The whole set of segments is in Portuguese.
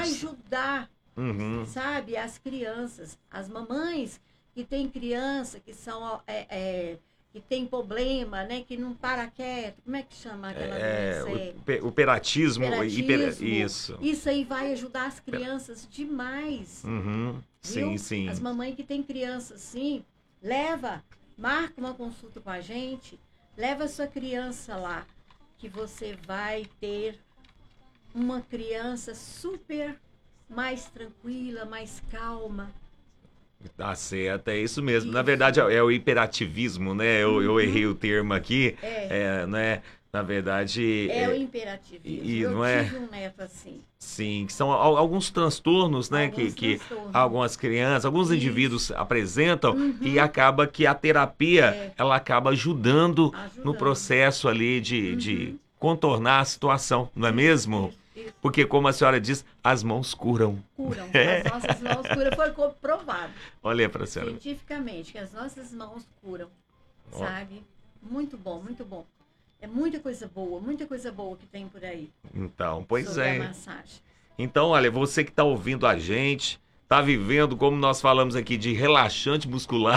ajudar, Uhum. sabe, as crianças, as mamães que têm criança, que são que tem problema, né, que não para quieto, como é que chama aquela doença? Hiperatismo. Isso. Isso aí vai ajudar as crianças demais, Uhum. Sim, viu? sim. As mamães que têm criança assim, marca uma consulta com a gente, leva a sua criança lá, que você vai ter uma criança super mais tranquila, mais calma. Tá certo, é isso mesmo. Na Isso. verdade, é o hiperativismo, né? Eu errei o termo aqui. É. Né? Na verdade. É o imperativismo. E Eu não é? tive um neto assim. Sim, que são alguns transtornos, né? Alguns Que transtornos. algumas crianças, alguns Isso. indivíduos apresentam e acaba que a terapia ela acaba ajudando no processo ali de contornar a situação, não é mesmo? Isso. Porque, como a senhora diz, as mãos curam. Curam. As nossas mãos curam. Foi comprovado Olha para a senhora. cientificamente que as nossas mãos curam. Sabe? Muito bom, muito bom. É muita coisa boa que tem por aí. Então, pois sobre é. a massagem. Então, olha, você que está ouvindo a gente, está vivendo, como nós falamos aqui, de relaxante muscular,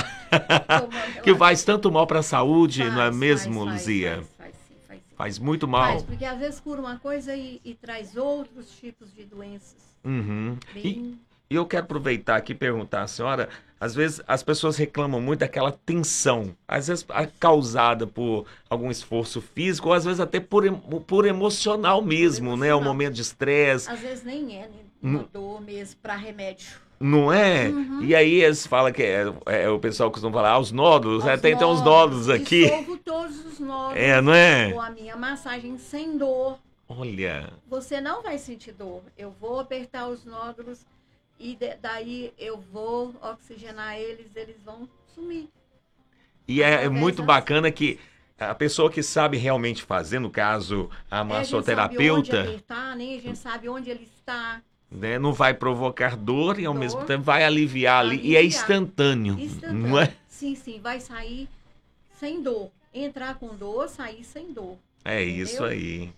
que faz tanto mal para a saúde, não é mesmo, Luzia? Faz sim. Faz muito mal. Faz, porque às vezes cura uma coisa e traz outros tipos de doenças. Uhum. E eu quero aproveitar aqui e perguntar à senhora, às vezes as pessoas reclamam muito daquela tensão, às vezes causada por algum esforço físico, ou às vezes até por emocional mesmo, né? Um momento de estresse. Às vezes nem uma dor mesmo para remédio. Não é? E aí eles falam que o pessoal costuma falar, os nódulos, tem uns nódulos aqui. Dissolvo todos os nódulos. Não é? Com a minha massagem sem dor. Olha. Você não vai sentir dor. Eu vou apertar os nódulos e daí eu vou oxigenar eles vão sumir. E é muito bacana que a pessoa que sabe realmente fazer, no caso, a massoterapeuta... A gente sabe onde apertar, né? A gente sabe onde ele está. Né? Não vai provocar dor e ao mesmo tempo vai aliviar ali. E é instantâneo. Não é? Sim, vai sair sem dor. Entrar com dor, sair sem dor. É isso aí.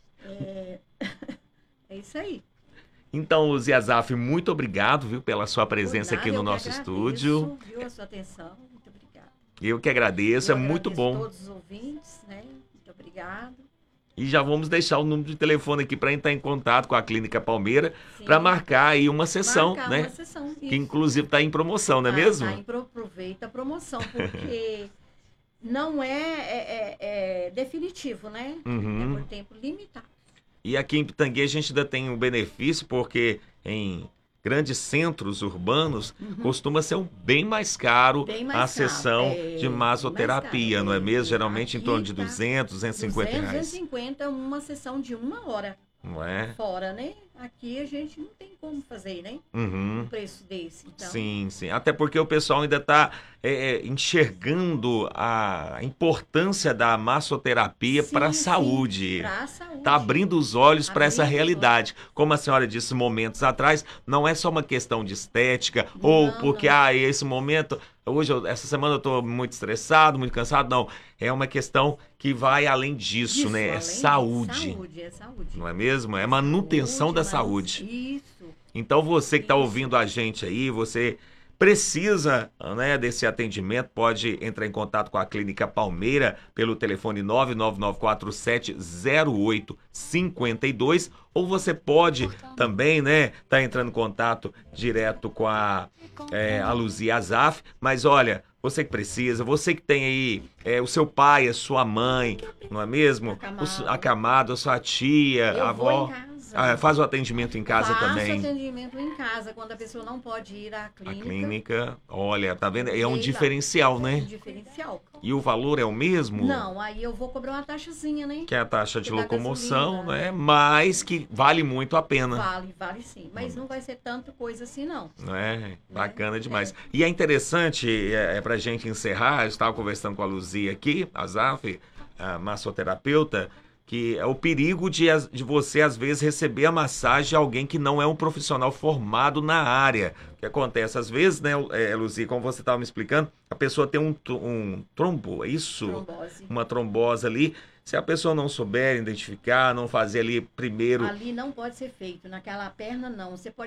É isso aí. Então, Luzia Zaf, muito obrigado, viu, pela sua presença aqui no nosso estúdio. Viu a sua atenção, muito obrigada. Eu que agradeço, é muito bom. A todos os ouvintes, né? Muito obrigado. E já vamos deixar o número de telefone aqui para entrar em contato com a Clínica Palmeira para marcar aí uma sessão, né? Uma sessão, que inclusive está em promoção, não é mesmo? Aproveita a promoção, porque não é definitivo, né? É por tempo limitado. E aqui em Pitangui a gente ainda tem um benefício, porque em grandes centros urbanos costuma ser bem mais caro a sessão de massoterapia, não é mesmo? Geralmente em torno de 200, 250 reais. 250 uma sessão de 1 hora. Não é? Fora, né? Aqui a gente não tem como fazer, né? Um preço desse. Então... Sim. Até porque o pessoal ainda está enxergando a importância da massoterapia para a saúde. Para a saúde. Está abrindo os olhos para essa realidade. Como a senhora disse momentos atrás, não é só uma questão de estética, ou porque esse momento... essa semana eu estou muito estressado, muito cansado. Não, é uma questão que vai além disso, né? É saúde. É saúde. Não é mesmo? É manutenção da saúde. Isso. Então você que está ouvindo a gente aí, você precisa, né, desse atendimento, pode entrar em contato com a Clínica Palmeira pelo telefone 999470852, ou você pode também, né, tá entrando em contato direto com a Luzia Zaf. Mas olha, você que precisa, você que tem aí o seu pai, a sua mãe, não é mesmo? Acamado, a sua tia, a avó. Faz o atendimento em casa também. Faço atendimento em casa, quando a pessoa não pode ir à clínica. A clínica, olha, tá vendo? É um diferencial, né? É um diferencial. E o valor é o mesmo? Não, aí eu vou cobrar uma taxazinha, né? Que é a taxa de locomoção, né? Mas que vale muito a pena. Vale sim. Mas não vai ser tanta coisa assim, não. Bacana demais. E é interessante, pra gente encerrar, eu estava conversando com a Luzia aqui, a Zaf, a massoterapeuta, que é o perigo de você, às vezes, receber a massagem de alguém que não é um profissional formado na área. O que acontece, às vezes, né, Luzia, como você estava me explicando, a pessoa tem um trombo, é isso? Trombose. Uma trombose ali. Se a pessoa não souber identificar, não fazer ali primeiro... Ali não pode ser feito, naquela perna não. Você pode